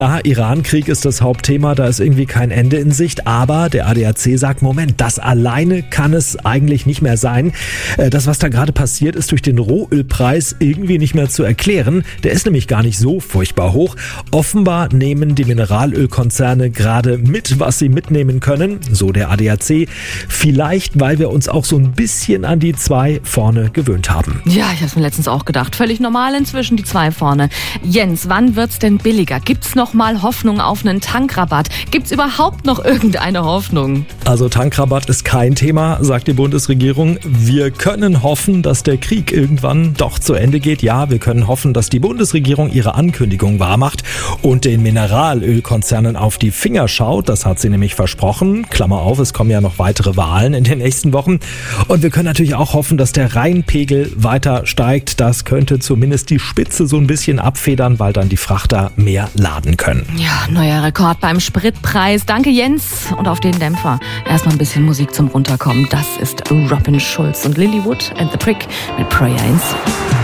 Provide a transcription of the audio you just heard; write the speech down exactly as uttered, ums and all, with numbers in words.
Ja, Iran-Krieg ist das Hauptthema, da ist irgendwie kein Ende in Sicht, aber der A D A C sagt, Moment, das alleine kann es eigentlich nicht mehr sein. Das, was da gerade passiert, ist durch den Rohölpreis irgendwie nicht mehr zu erklären. Der ist nämlich gar nicht so furchtbar hoch. Offenbar nehmen die Mineralölkonzerne gerade mit, was sie mitnehmen können, so der A D A C. Vielleicht, weil wir uns auch so ein bisschen an die zwei vorne gewöhnt haben. Ja, ich habe es mir letztens auch gedacht. Völlig normal inzwischen, die zwei vorne. Jens, wann wird's denn billiger? Gibt's noch mal Hoffnung auf einen Tankrabatt? Gibt's überhaupt noch irgendeine Hoffnung? Also Tankrabatt ist kein Thema, sagt die Bundesregierung. Wir können hoffen, dass der Krieg irgendwann doch zu Ende geht. Ja, wir können hoffen, dass die Bundesregierung ihre Ankündigung wahrmacht und den Mineralölkonzernen auf die Finger schaut. Das hat sie nämlich versprochen. Klammer auf, es kommen ja noch weitere Wahlen in den nächsten Wochen. Und wir können natürlich auch hoffen, dass der Rheinpegel weiter steigt. Das könnte zumindest die Spitze so ein bisschen abfedern, weil dann die Frachter mehr laden können. Können. Ja, neuer Rekord beim Spritpreis. Danke, Jens. Und auf den Dämpfer erstmal ein bisschen Musik zum Runterkommen. Das ist Robin Schulz und Lilywood and the Prick mit Prayer in Sea.